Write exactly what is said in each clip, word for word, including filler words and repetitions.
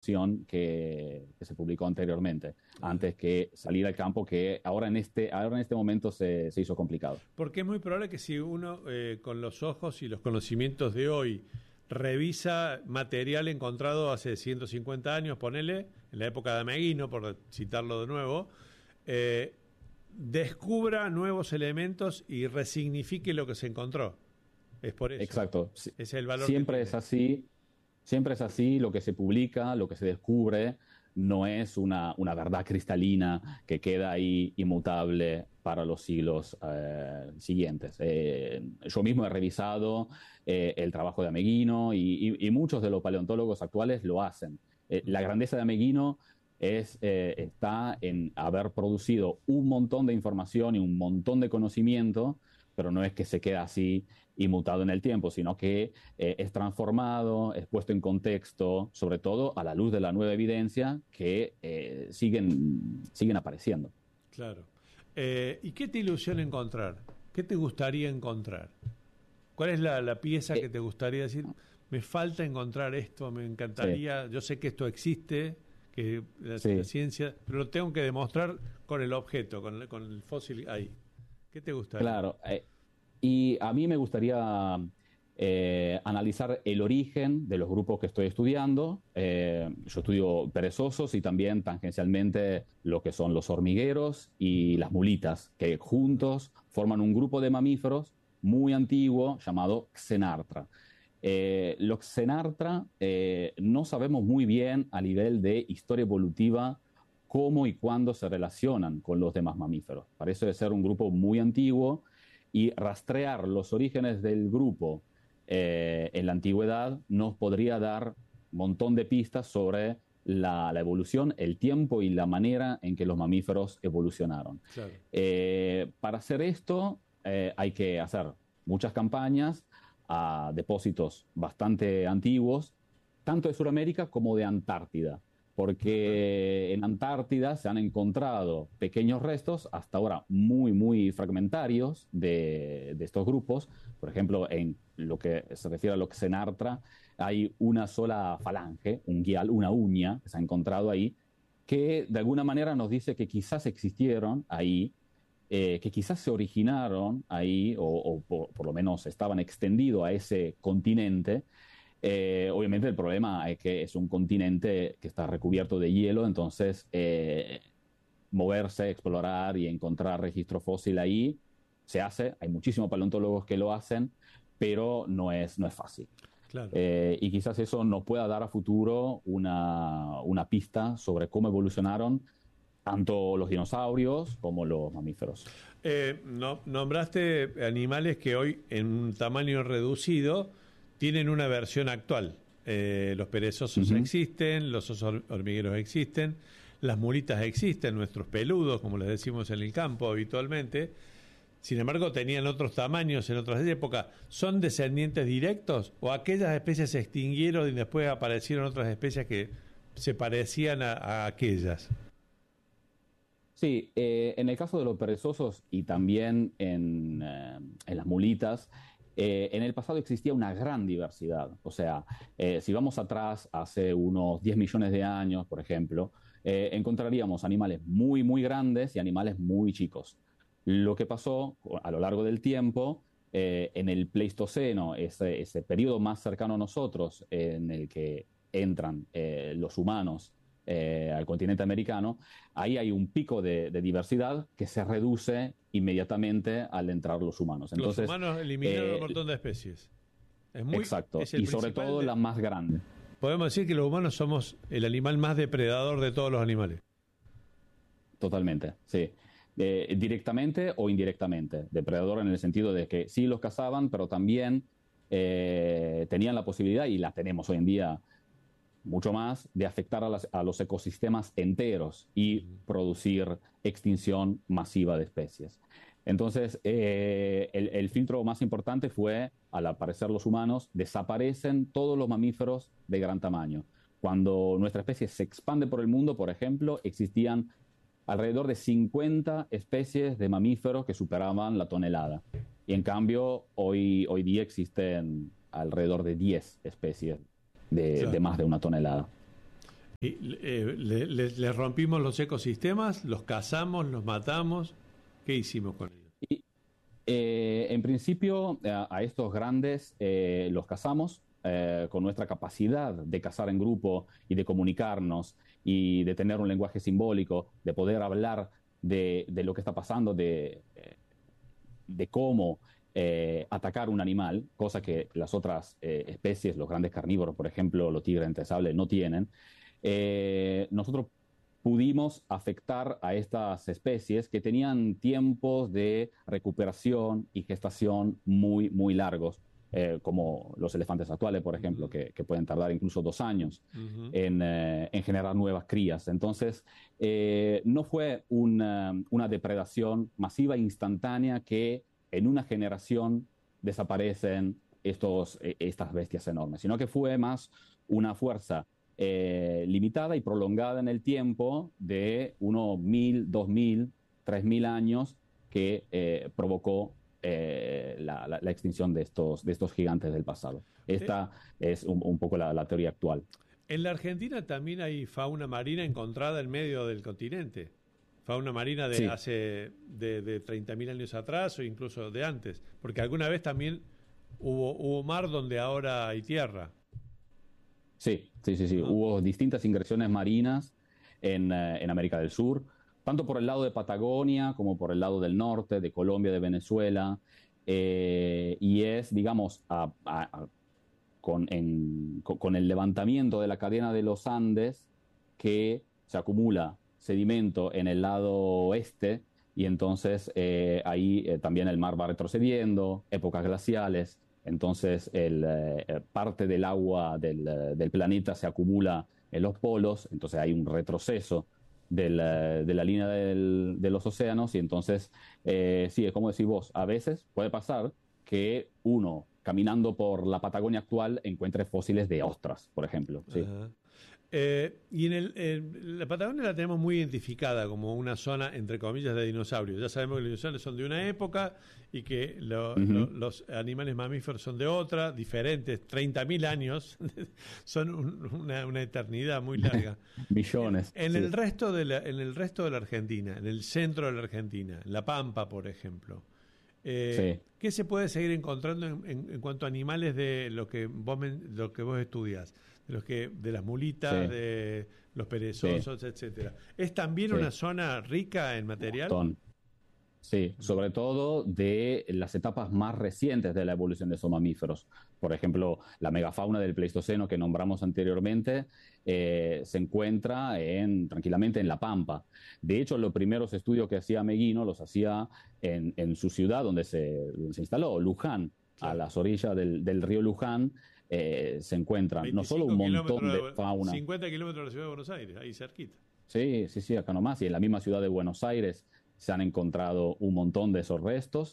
información que, que se publicó anteriormente, antes que salir al campo, que ahora en este, ahora en este momento se, se hizo complicado. Porque es muy probable que si uno eh, con los ojos y los conocimientos de hoy revisa material encontrado hace ciento cincuenta años, ponele, en la época de Ameguino, por citarlo de nuevo, eh, descubra nuevos elementos y resignifique lo que se encontró. Es por eso. Exacto. Ese es el valor. Siempre es así. Siempre es así. Lo que se publica, lo que se descubre, no es una, una verdad cristalina que queda ahí inmutable para los siglos eh, siguientes. Eh, yo mismo he revisado eh, el trabajo de Ameguino y, y, y muchos de los paleontólogos actuales lo hacen. Eh, la grandeza de Ameguino es, eh, está en haber producido un montón de información y un montón de conocimiento, pero no es que se queda así inmutado en el tiempo, sino que eh, es transformado, es puesto en contexto, sobre todo a la luz de la nueva evidencia que eh, siguen, siguen apareciendo. Claro. Eh, ¿Y qué te ilusiona encontrar? ¿Qué te gustaría encontrar? ¿Cuál es la, la pieza eh, que te gustaría decir? Me falta encontrar esto, me encantaría, sí. Yo sé que esto existe, que la, sí. la ciencia, pero lo tengo que demostrar con el objeto, con, con el fósil ahí. ¿Qué te gustaría? Claro, eh, y a mí me gustaría eh, analizar el origen de los grupos que estoy estudiando. Eh, yo estudio perezosos y también tangencialmente lo que son los hormigueros y las mulitas, que juntos forman un grupo de mamíferos muy antiguo llamado Xenarthra. Eh, los Xenarthra eh, no sabemos muy bien a nivel de historia evolutiva cómo y cuándo se relacionan con los demás mamíferos. Parece ser un grupo muy antiguo y rastrear los orígenes del grupo eh, en la antigüedad nos podría dar un montón de pistas sobre la, la evolución, el tiempo y la manera en que los mamíferos evolucionaron. Claro. Eh, para hacer esto eh, hay que hacer muchas campañas a depósitos bastante antiguos, tanto de Sudamérica como de Antártida, porque en Antártida se han encontrado pequeños restos, hasta ahora muy, muy fragmentarios, de, de estos grupos. Por ejemplo, en lo que se refiere a los Xenarthra, hay una sola falange, un guial, una uña que se ha encontrado ahí, que de alguna manera nos dice que quizás existieron ahí, eh, que quizás se originaron ahí, o, o por, por lo menos estaban extendidos a ese continente. Eh, obviamente el problema es que es un continente que está recubierto de hielo, entonces eh, moverse, explorar y encontrar registro fósil ahí se hace, hay muchísimos paleontólogos que lo hacen, pero no es, no es fácil. Claro. Eh, y quizás eso nos pueda dar a futuro una, una pista sobre cómo evolucionaron tanto los dinosaurios como los mamíferos. Eh, no, nombraste animales que hoy en un tamaño reducido tienen una versión actual. Eh, los perezosos uh-huh. existen, los osos hormigueros existen, las mulitas existen, nuestros peludos, como les decimos en el campo habitualmente. Sin embargo, tenían otros tamaños en otras épocas. ¿Son descendientes directos o aquellas especies se extinguieron y después aparecieron otras especies que se parecían a, a aquellas? Sí, eh, en el caso de los perezosos y también en, eh, en las mulitas, Eh, en el pasado existía una gran diversidad. O sea, eh, si vamos atrás, hace unos diez millones de años, por ejemplo, eh, encontraríamos animales muy, muy grandes y animales muy chicos. Lo que pasó a lo largo del tiempo, eh, en el Pleistoceno, ese, ese periodo más cercano a nosotros, eh, en el que entran eh, los humanos eh, al continente americano, ahí hay un pico de, de diversidad que se reduce inmediatamente al entrar los humanos. Entonces, los humanos eliminaron eh, un montón de especies. Es muy, exacto, es el y sobre todo de, la más grande. Podemos decir que los humanos somos el animal más depredador de todos los animales. Totalmente, sí. Eh, directamente o indirectamente. Depredador en el sentido de que sí los cazaban, pero también eh, tenían la posibilidad, y la tenemos hoy en día mucho más, de afectar a, las, a los ecosistemas enteros y producir extinción masiva de especies. Entonces, eh, el, el filtro más importante fue, al aparecer los humanos, desaparecen todos los mamíferos de gran tamaño. Cuando nuestra especie se expande por el mundo, por ejemplo, existían alrededor de cincuenta especies de mamíferos que superaban la tonelada. Y en cambio, hoy, hoy día existen alrededor de diez especies de, claro. de más de una tonelada. Y, eh, le, le, le rompimos los ecosistemas, los cazamos, los matamos. ¿Qué hicimos con ellos? Y, eh, en principio, a, a estos grandes eh, los cazamos eh, con nuestra capacidad de cazar en grupo y de comunicarnos y de tener un lenguaje simbólico, de poder hablar de, de lo que está pasando, de, de cómo eh, atacar un animal, cosa que las otras eh, especies, los grandes carnívoros, por ejemplo, los tigres entre sable, no tienen. Eh, nosotros pudimos afectar a estas especies que tenían tiempos de recuperación y gestación muy, muy largos, eh, como los elefantes actuales, por ejemplo, uh-huh. que, que pueden tardar incluso dos años uh-huh. en, eh, en generar nuevas crías. Entonces, eh, no fue una, una depredación masiva e instantánea que en una generación desaparecen estos, eh, estas bestias enormes, sino que fue más una fuerza Eh, limitada y prolongada en el tiempo de unos mil, dos mil, tres mil años que eh, provocó eh, la, la, la extinción de estos, de estos gigantes del pasado. Esta eh, es un, un poco la, la teoría actual. En la Argentina también hay fauna marina encontrada en medio del continente. Fauna marina de sí. hace de, de treinta mil años atrás o incluso de antes. Porque alguna vez también hubo, hubo mar donde ahora hay tierra. Sí, sí, sí, sí. Uh-huh. Hubo distintas ingresiones marinas en, eh, en América del Sur, tanto por el lado de Patagonia como por el lado del norte, de Colombia, de Venezuela. Eh, y es, digamos, a, a, a, con, en, con, con el levantamiento de la cadena de los Andes que se acumula sedimento en el lado oeste y entonces eh, ahí eh, también el mar va retrocediendo, épocas glaciales. Entonces, el, eh, parte del agua del, del planeta se acumula en los polos, entonces hay un retroceso del, de la línea del, de los océanos y entonces, eh, sí, es como decís vos, a veces puede pasar que uno, caminando por la Patagonia actual, encuentre fósiles de ostras, por ejemplo. Sí. Uh-huh. Eh, y en el, en la Patagonia la tenemos muy identificada como una zona, entre comillas, de dinosaurios. Ya sabemos que los dinosaurios son de una época y que lo, uh-huh. lo, los animales mamíferos son de otra, diferentes, treinta mil años, son un, una, una eternidad muy larga. Millones. En, en, sí. el resto de la, en el resto de la Argentina, en el centro de la Argentina, en La Pampa, por ejemplo, eh, sí. ¿qué se puede seguir encontrando en, en, en cuanto a animales de lo que vos, lo que vos estudias? De los que de las mulitas, sí. de los perezosos, sí. etcétera. ¿Es también sí. una zona rica en material? Montón. Sí, sobre todo de las etapas más recientes de la evolución de esos mamíferos. Por ejemplo, la megafauna del Pleistoceno que nombramos anteriormente eh, se encuentra en, tranquilamente en La Pampa. De hecho, los primeros estudios que hacía Meguino los hacía en, en su ciudad donde se, donde se instaló, Luján, claro. a las orillas del, del río Luján. Eh, se encuentran no solo un montón de, de fauna. cincuenta kilómetros de la ciudad de Buenos Aires, ahí cerquita. Sí, sí, sí, acá nomás. Y en la misma ciudad de Buenos Aires se han encontrado un montón de esos restos.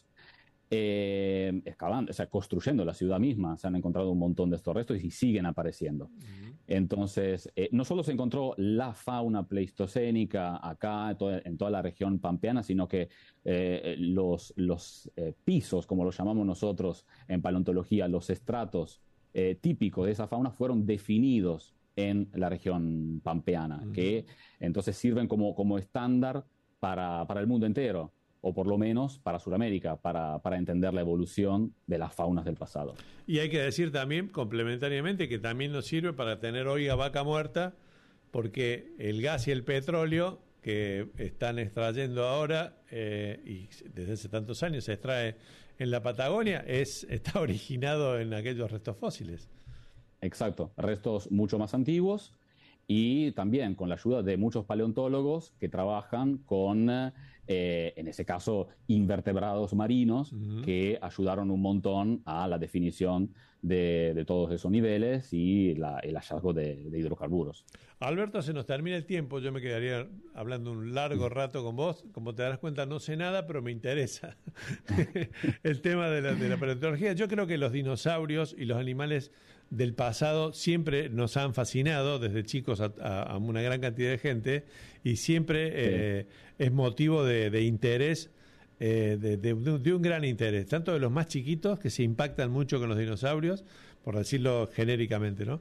Eh, excavando, o sea, construyendo la ciudad misma, se han encontrado un montón de estos restos y siguen apareciendo. Uh-huh. Entonces, eh, no solo se encontró la fauna pleistocénica acá, en toda, en toda la región pampeana, sino que eh, los, los eh, pisos, como los llamamos nosotros en paleontología, los estratos Eh, típicos de esa fauna fueron definidos en la región pampeana, uh-huh. que entonces sirven como, como estándar para, para el mundo entero, o por lo menos para Sudamérica, para, para entender la evolución de las faunas del pasado. Y hay que decir también, complementariamente, que también nos sirve para tener hoy a vaca muerta, porque el gas y el petróleo que están extrayendo ahora, eh, y desde hace tantos años se extrae en la Patagonia, es está originado en aquellos restos fósiles. Exacto, restos mucho más antiguos y también con la ayuda de muchos paleontólogos que trabajan con, eh, en ese caso, invertebrados marinos, uh-huh. que ayudaron un montón a la definición de, de todos esos niveles y la, el hallazgo de, de hidrocarburos. Alberto, se nos termina el tiempo, yo me quedaría hablando un largo rato con vos, como te darás cuenta no sé nada, pero me interesa el tema de la, de la paleontología. Yo creo que los dinosaurios y los animales del pasado siempre nos han fascinado, desde chicos a, a, a una gran cantidad de gente, y siempre sí. eh, es motivo de, de interés, eh, de, de, de un gran interés, tanto de los más chiquitos, que se impactan mucho con los dinosaurios, por decirlo genéricamente, ¿no?,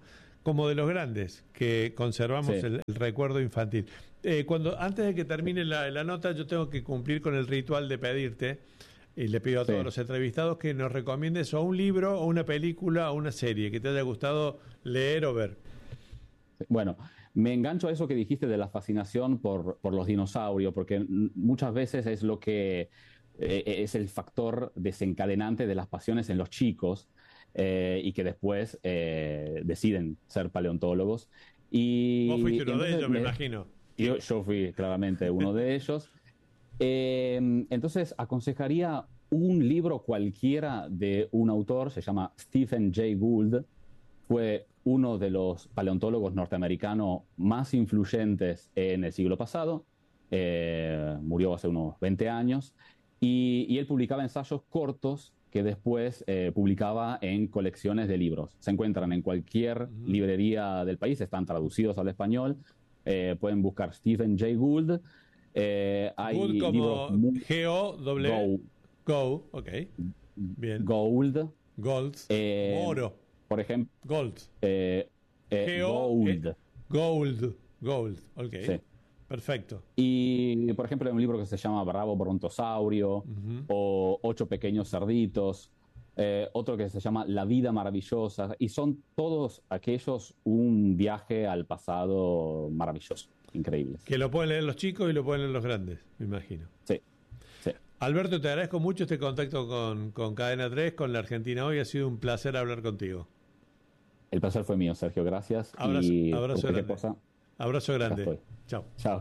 como de los grandes, que conservamos sí. el, el recuerdo infantil. Eh, cuando antes de que termine la, la nota, yo tengo que cumplir con el ritual de pedirte, y le pido a todos sí. los entrevistados que nos recomiendes o un libro, o una película, o una serie que te haya gustado leer o ver. Bueno, me engancho a eso que dijiste de la fascinación por, por los dinosaurios, porque muchas veces es lo que eh, es el factor desencadenante de las pasiones en los chicos eh, y que después eh, deciden ser paleontólogos. Y, Vos fuiste uno de ellos, me, me imagino. Yo, yo fui claramente uno de ellos. Eh, entonces, aconsejaría un libro cualquiera de un autor, se llama Stephen Jay Gould, fue uno de los paleontólogos norteamericanos más influyentes en el siglo pasado, eh, murió hace unos veinte años, y, y él publicaba ensayos cortos que después eh, publicaba en colecciones de libros. Se encuentran en cualquier uh-huh. librería del país, están traducidos al español, eh, pueden buscar Stephen Jay Gould. Eh, hay Gould como G O W Go, ok. Bien. Gould. Gold. Eh, Oro. Por ejemplo. Gold. Eh, eh, Gold. Eh, gold. Gold. Ok. Sí. Perfecto. Y, por ejemplo, hay un libro que se llama Bravo Brontosaurio uh-huh. o Ocho Pequeños Cerditos. Eh, otro que se llama La Vida Maravillosa. Y son todos aquellos un viaje al pasado maravilloso. Increíbles. Que lo pueden leer los chicos y lo pueden leer los grandes, me imagino. Sí. sí. Alberto, te agradezco mucho este contacto con, con Cadena tres, con la Argentina Hoy. Ha sido un placer hablar contigo. El placer fue mío, Sergio. Gracias. Abrazo, y abrazo grande. Cosa, abrazo grande. Chao. Chao.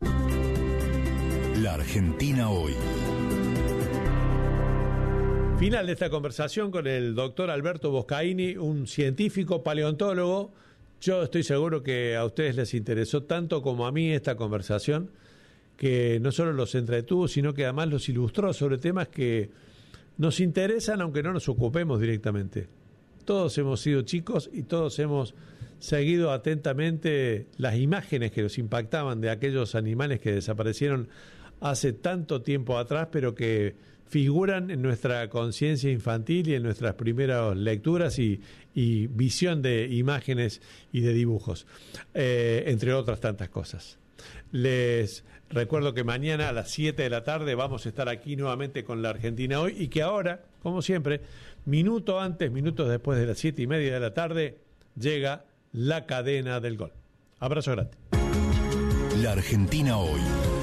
La Argentina Hoy. Final de esta conversación con el doctor Alberto Boscaini, un científico paleontólogo. Yo estoy seguro que a ustedes les interesó tanto como a mí esta conversación, que no solo los entretuvo, sino que además los ilustró sobre temas que nos interesan, aunque no nos ocupemos directamente. Todos hemos sido chicos y todos hemos seguido atentamente las imágenes que nos impactaban de aquellos animales que desaparecieron hace tanto tiempo atrás, pero que figuran en nuestra conciencia infantil y en nuestras primeras lecturas y, y visión de imágenes y de dibujos, eh, entre otras tantas cosas. Les recuerdo que mañana a las siete de la tarde vamos a estar aquí nuevamente con la Argentina Hoy y que ahora, como siempre, minuto antes, minutos después de las siete y media de la tarde, llega la cadena del gol. Abrazo grande. La Argentina Hoy.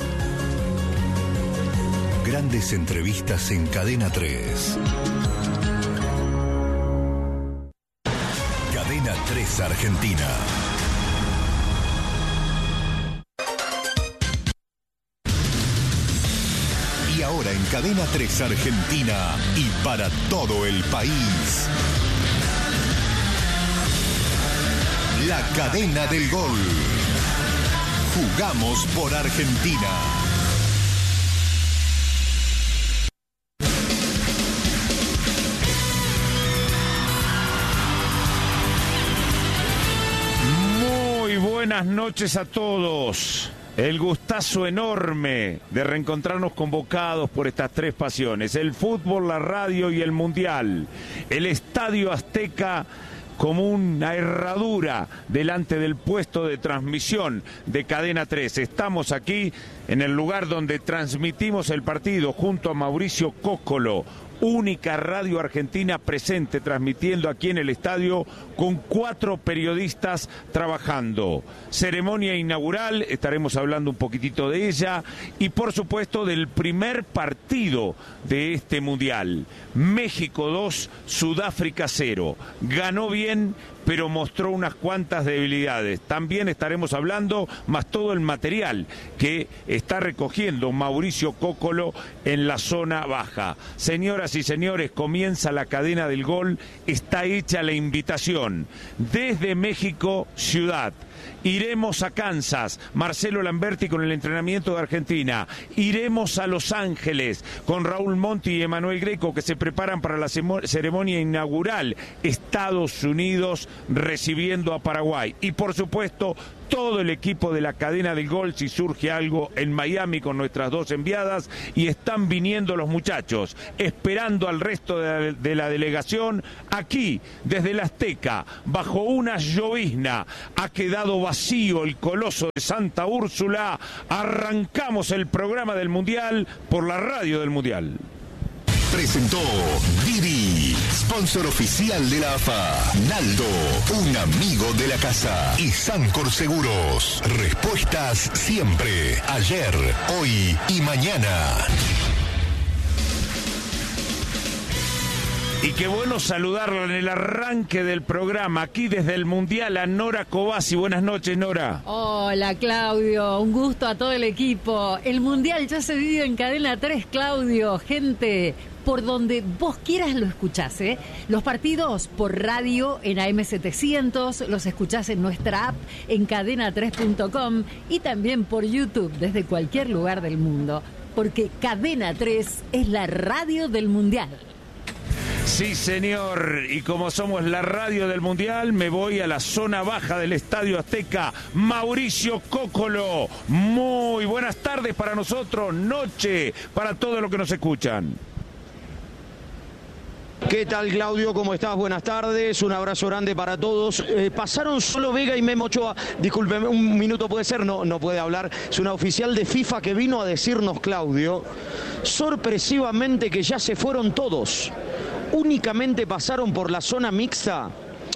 Grandes entrevistas en Cadena tres. Cadena tres Argentina. Y ahora en Cadena tres Argentina y para todo el país. La cadena del gol. Jugamos por Argentina. Buenas noches a todos. El gustazo enorme de reencontrarnos convocados por estas tres pasiones: el fútbol, la radio y el mundial. El Estadio Azteca como una herradura delante del puesto de transmisión de Cadena tres. Estamos aquí en el lugar donde transmitimos el partido junto a Mauricio Cóccolo, única radio argentina presente transmitiendo aquí en el estadio con cuatro periodistas trabajando. Ceremonia inaugural, estaremos hablando un poquitito de ella y por supuesto del primer partido de este mundial. México dos, Sudáfrica cero. Ganó bien, pero mostró unas cuantas debilidades. También estaremos hablando, más todo el material que está recogiendo Mauricio Cóccolo en la zona baja. Señoras y señores, comienza la cadena del gol, está hecha la invitación. Desde México, ciudad. Iremos a Kansas, Marcelo Lamberti con el entrenamiento de Argentina. Iremos a Los Ángeles con Raúl Monti y Emanuel Greco, que se preparan para la ceremonia inaugural. Estados Unidos recibiendo a Paraguay. Y por supuesto, todo el equipo de la cadena del gol si surge algo en Miami con nuestras dos enviadas, y están viniendo los muchachos, esperando al resto de la, de la delegación. Aquí, desde la Azteca, bajo una llovizna, ha quedado vacío el Coloso de Santa Úrsula. Arrancamos el programa del Mundial por la radio del Mundial. Presentó Didi, sponsor oficial de la A F A. Naldo, un amigo de la casa. Y Sancor Seguros, respuestas siempre, ayer, hoy y mañana. Y qué bueno saludarlo en el arranque del programa, aquí desde el Mundial, a Nora Cobasi. Buenas noches, Nora. Hola, Claudio. Un gusto a todo el equipo. El Mundial ya se vive en Cadena tres, Claudio. Gente, por donde vos quieras lo escuchás, ¿eh? Los partidos por radio en A M setecientos, los escuchás en nuestra app en cadena tres punto com y también por YouTube desde cualquier lugar del mundo. Porque Cadena tres es la radio del Mundial. Sí, señor, y como somos la radio del Mundial, me voy a la zona baja del Estadio Azteca. Mauricio Cócolo, muy buenas tardes para nosotros, noche para todos los que nos escuchan. ¿Qué tal, Claudio? ¿Cómo estás? Buenas tardes, un abrazo grande para todos. Eh, pasaron solo Vega y Memo Ochoa. Discúlpeme, un minuto puede ser, no, no puede hablar. Es una oficial de FIFA que vino a decirnos, Claudio, sorpresivamente que ya se fueron todos. Únicamente pasaron por la zona mixta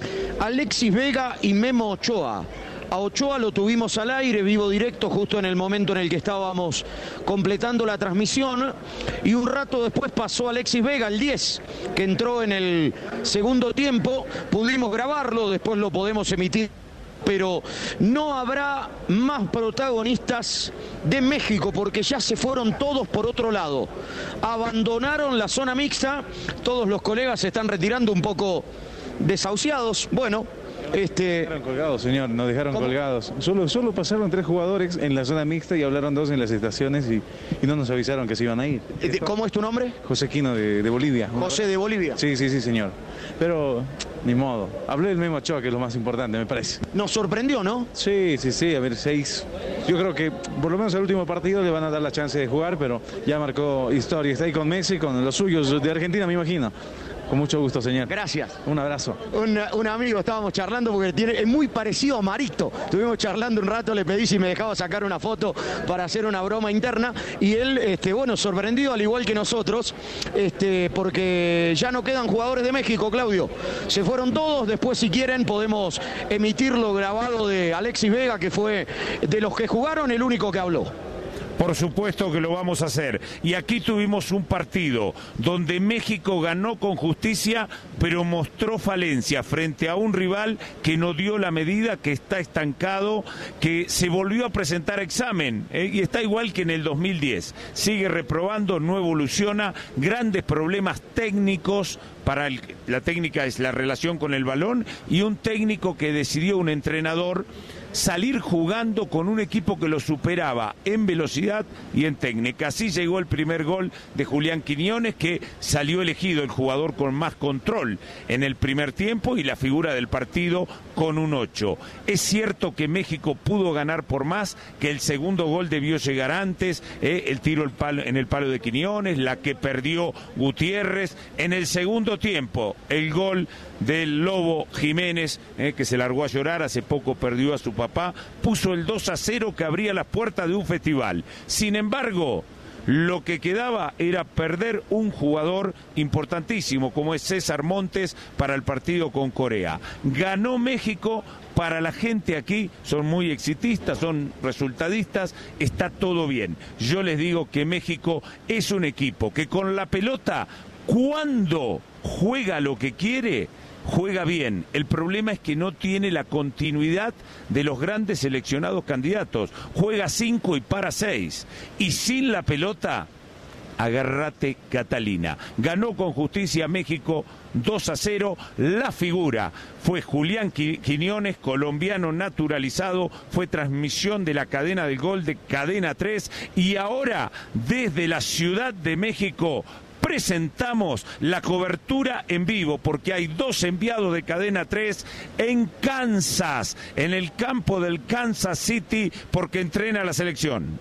Alexis Vega y Memo Ochoa. A Ochoa lo tuvimos al aire, vivo directo, justo en el momento en el que estábamos completando la transmisión. Y un rato después pasó Alexis Vega, el diez, que entró en el segundo tiempo. Pudimos grabarlo, después lo podemos emitir. Pero no habrá más protagonistas de México porque ya se fueron todos por otro lado. Abandonaron la zona mixta, todos los colegas se están retirando un poco desahuciados. Bueno, este... Nos dejaron colgados, señor, nos dejaron ¿Cómo? colgados. Solo, solo pasaron tres jugadores en la zona mixta y hablaron dos en las estaciones y, y no nos avisaron que se iban a ir. ¿Cómo es tu nombre? José Quino de, de Bolivia. José de Bolivia. Sí, sí, sí, señor. Pero, ni modo. Hablé del Memo Ochoa, que es lo más importante, me parece. Nos sorprendió, ¿no? Sí, sí, sí, a ver, seis. Yo creo que por lo menos el último partido le van a dar la chance de jugar, pero ya marcó historia. Está ahí con Messi, con los suyos de Argentina, me imagino. Con mucho gusto, señor. Gracias. Un abrazo. Un, un amigo, estábamos charlando porque tiene, es muy parecido a Marito. Estuvimos charlando un rato, le pedí si me dejaba sacar una foto para hacer una broma interna. Y él, este, bueno, sorprendido al igual que nosotros, este, porque ya no quedan jugadores de México, Claudio. Se fueron todos, después si quieren podemos emitirlo grabado de Alexis Vega, que fue de los que jugaron el único que habló. Por supuesto que lo vamos a hacer. Y aquí tuvimos un partido donde México ganó con justicia, pero mostró falencia frente a un rival que no dio la medida, que está estancado, que se volvió a presentar examen, ¿eh? Y está igual que en el dos mil diez. Sigue reprobando, no evoluciona, grandes problemas técnicos. Para el, la técnica es la relación con el balón, y un técnico que decidió, un entrenador, salir jugando con un equipo que lo superaba en velocidad y en técnica. Así llegó el primer gol de Julián Quiñones, que salió elegido el jugador con más control en el primer tiempo y la figura del partido con un ocho. Es cierto que México pudo ganar por más, que el segundo gol debió llegar antes, eh, el tiro el palo, en el palo de Quiñones, la que perdió Gutiérrez. En el segundo tiempo, el gol del Lobo Jiménez, eh, que se largó a llorar, hace poco perdió a su papá, puso el dos a cero que abría las puertas de un festival. Sin embargo, lo que quedaba era perder un jugador importantísimo como es César Montes para el partido con Corea. Ganó México. Para la gente aquí son muy exitistas, son resultadistas, está todo bien. Yo les digo que México es un equipo que con la pelota, cuando juega lo que quiere, juega bien. El problema es que no tiene la continuidad de los grandes seleccionados candidatos. Juega cinco y para seis. Y sin la pelota, agárrate Catalina. Ganó con justicia México dos a cero. La figura fue Julián Quiñones, colombiano naturalizado. Fue transmisión de la cadena del gol de Cadena tres. Y ahora, desde la Ciudad de México, presentamos la cobertura en vivo, porque hay dos enviados de Cadena tres en Kansas, en el campo del Kansas City, porque entrena la selección.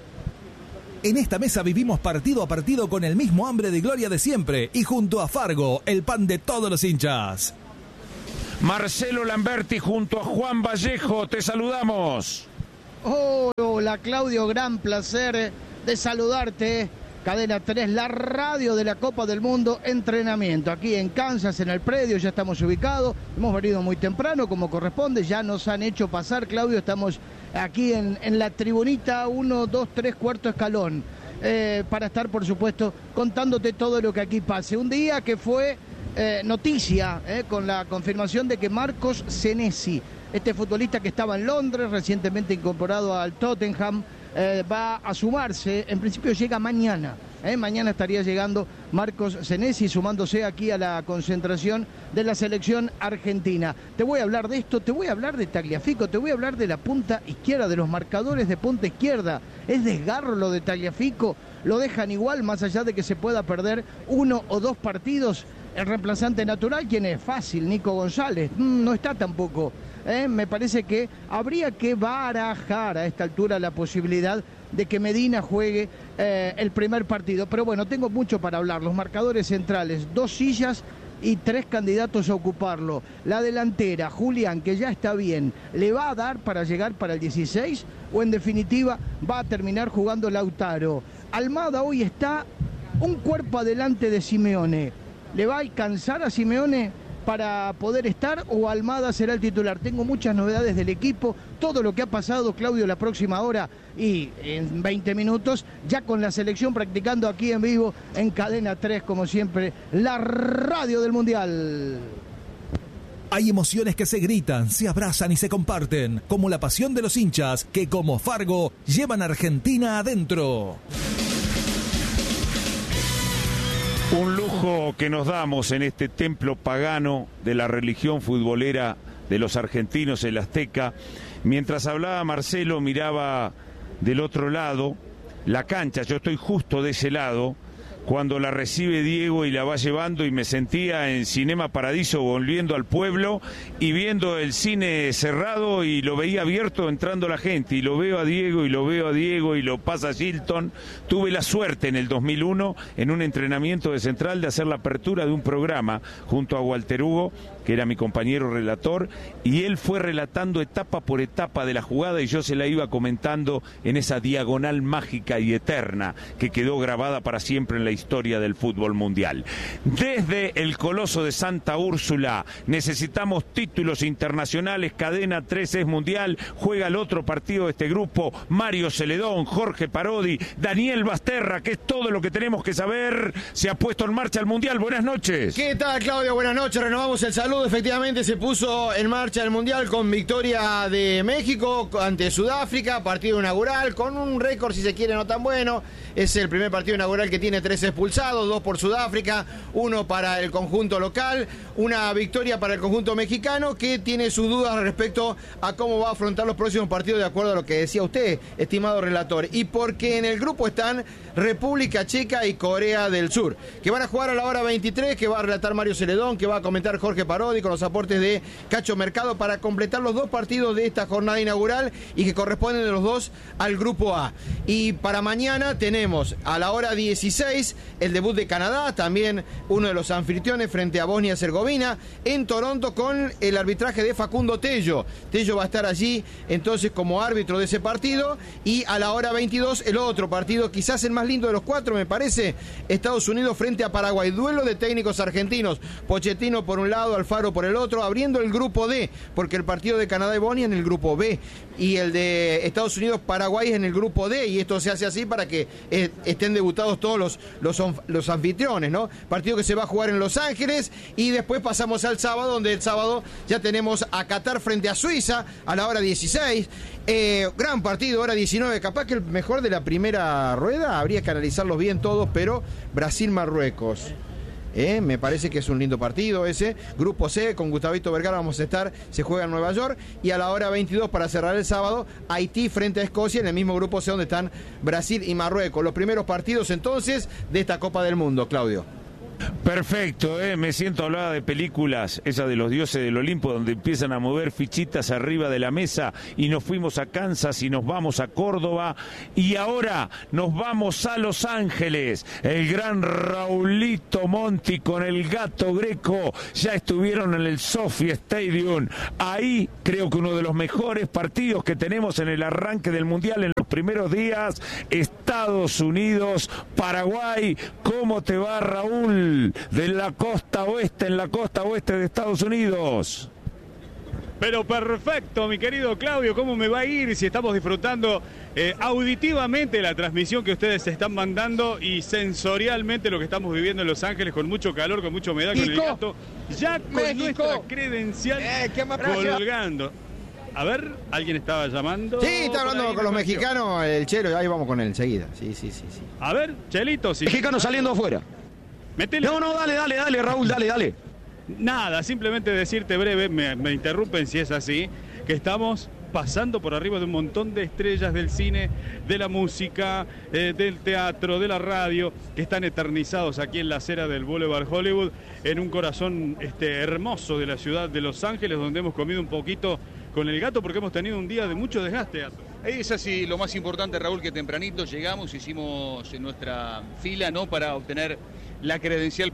En esta mesa vivimos partido a partido con el mismo hambre de gloria de siempre y junto a Fargo, el pan de todos los hinchas. Marcelo Lamberti junto a Juan Vallejo, te saludamos. Hola Claudio, gran placer de saludarte. Cadena tres, la radio de la Copa del Mundo, entrenamiento aquí en Kansas, en el predio, ya estamos ubicados, hemos venido muy temprano como corresponde, ya nos han hecho pasar, Claudio, estamos aquí en, en la tribunita uno, dos, tres, cuarto escalón, eh, para estar por supuesto contándote todo lo que aquí pase. Un día que fue eh, noticia, eh, con la confirmación de que Marcos Senesi, este futbolista que estaba en Londres, recientemente incorporado al Tottenham, Eh, va a sumarse, en principio llega mañana, eh, mañana estaría llegando Marcos Senesi sumándose aquí a la concentración de la selección argentina. Te voy a hablar de esto, te voy a hablar de Tagliafico, te voy a hablar de la punta izquierda, de los marcadores de punta izquierda. Es desgarro lo de Tagliafico, lo dejan igual más allá de que se pueda perder uno o dos partidos. El reemplazante natural, ¿quién es? Fácil, Nico González, mm, no está tampoco. Eh, me parece que habría que barajar a esta altura la posibilidad de que Medina juegue eh, el primer partido. Pero bueno, tengo mucho para hablar. Los marcadores centrales, dos sillas y tres candidatos a ocuparlo. La delantera, Julián, que ya está bien, ¿le va a dar para llegar para el dieciséis? ¿O en definitiva va a terminar jugando Lautaro? Almada hoy está un cuerpo adelante de Simeone. ¿Le va a alcanzar a Simeone para poder estar o Almada será el titular? Tengo muchas novedades del equipo, todo lo que ha pasado, Claudio, la próxima hora y en veinte minutos, ya con la selección practicando aquí en vivo en Cadena tres, como siempre, la radio del Mundial. Hay emociones que se gritan, se abrazan y se comparten, como la pasión de los hinchas que, como Fargo, llevan a Argentina adentro. Un lujo que nos damos en este templo pagano de la religión futbolera de los argentinos, el Azteca. Mientras hablaba Marcelo, miraba del otro lado la cancha, yo estoy justo de ese lado, cuando la recibe Diego y la va llevando, y me sentía en Cinema Paradiso volviendo al pueblo y viendo el cine cerrado y lo veía abierto entrando la gente, y lo veo a Diego y lo veo a Diego y lo pasa Gilton. Tuve la suerte en el dos mil uno, en un entrenamiento de Central, de hacer la apertura de un programa junto a Walter Hugo, que era mi compañero relator, y él fue relatando etapa por etapa de la jugada y yo se la iba comentando en esa diagonal mágica y eterna que quedó grabada para siempre en la historia del fútbol mundial. Desde el Coloso de Santa Úrsula necesitamos títulos internacionales. Cadena tres es mundial, juega el otro partido de este grupo, Mario Celedón, Jorge Parodi, Daniel Basterra, que es todo lo que tenemos que saber. Se ha puesto en marcha el mundial. Buenas noches. ¿Qué tal, Claudio? Buenas noches, renovamos el saludo. Efectivamente se puso en marcha el mundial con victoria de México ante Sudáfrica, partido inaugural con un récord, si se quiere, no tan bueno. Es el primer partido inaugural que tiene tres expulsados, dos por Sudáfrica, uno para el conjunto local, una victoria para el conjunto mexicano que tiene sus dudas respecto a cómo va a afrontar los próximos partidos, de acuerdo a lo que decía usted, estimado relator, y porque en el grupo están República Checa y Corea del Sur, que van a jugar a la hora veintitrés, que va a relatar Mario Celedón, que va a comentar Jorge Parodi con los aportes de Cacho Mercado para completar los dos partidos de esta jornada inaugural y que corresponden de los dos al grupo A. Y para mañana tenemos a la hora dieciséis el debut de Canadá, también uno de los anfitriones frente a Bosnia-Herzegovina en Toronto, con el arbitraje de Facundo Tello. Tello va a estar allí entonces como árbitro de ese partido. Y a la hora veintidós el otro partido, quizás el más lindo de los cuatro, me parece, Estados Unidos frente a Paraguay, duelo de técnicos argentinos, Pochettino por un lado, Alfaro por el otro, abriendo el grupo D, porque el partido de Canadá y Bosnia en el grupo B y el de Estados Unidos-Paraguay en el grupo D, y esto se hace así para que eh, estén debutados todos los, los, los anfitriones, ¿no? Partido que se va a jugar en Los Ángeles, y después pasamos al sábado, donde el sábado ya tenemos a Qatar frente a Suiza a la hora dieciséis, eh, gran partido, hora diecinueve, capaz que el mejor de la primera rueda, habría que analizarlos bien todos, pero Brasil-Marruecos. Eh, me parece que es un lindo partido ese. Grupo C, con Gustavito Vergara vamos a estar, se juega en Nueva York. Y a la hora veintidós, para cerrar el sábado, Haití frente a Escocia, en el mismo grupo C donde están Brasil y Marruecos. Los primeros partidos entonces de esta Copa del Mundo, Claudio. Perfecto, ¿eh? Me siento a hablar de películas, esa de los dioses del Olimpo, donde empiezan a mover fichitas arriba de la mesa, y nos fuimos a Kansas y nos vamos a Córdoba, y ahora nos vamos a Los Ángeles. El gran Raulito Monti con el Gato Greco ya estuvieron en el SoFi Stadium. Ahí creo que uno de los mejores partidos que tenemos en el arranque del Mundial en los primeros días. Estados Unidos, Paraguay. ¿Cómo te va, Raúl? De la costa oeste, en la costa oeste de Estados Unidos. Pero perfecto, mi querido Claudio, ¿cómo me va a ir si estamos disfrutando eh, auditivamente la transmisión que ustedes están mandando y sensorialmente lo que estamos viviendo en Los Ángeles, con mucho calor, con mucha humedad, con el gato, ya con México. nuestra credencial Eh, qué más colgando? A ver, ¿alguien estaba llamando? Sí, está hablando Por ahí con los me pareció. mexicanos, el Chelo, ahí vamos con él enseguida. Sí, sí, sí, sí. A ver, Chelito, si... Mexicano saliendo afuera. Métele. No, no, dale, dale, dale, Raúl, dale, dale. Nada, simplemente decirte breve, me, me interrumpen si es así, que estamos pasando por arriba de un montón de estrellas del cine, de la música, eh, del teatro, de la radio, que están eternizados aquí en la acera del Boulevard Hollywood, en un corazón este, hermoso de la ciudad de Los Ángeles, donde hemos comido un poquito con el gato porque hemos tenido un día de mucho desgaste. Es así, lo más importante, Raúl, que tempranito llegamos, hicimos nuestra fila, ¿no?, para obtener la credencial